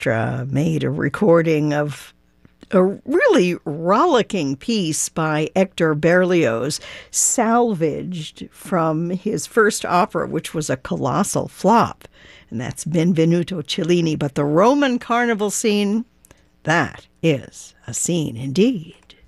Orchestra made a recording of a really rollicking piece by Hector Berlioz, salvaged from his first opera, which was a colossal flop, and that's Benvenuto Cellini. But the Roman carnival scene, that is a scene indeed.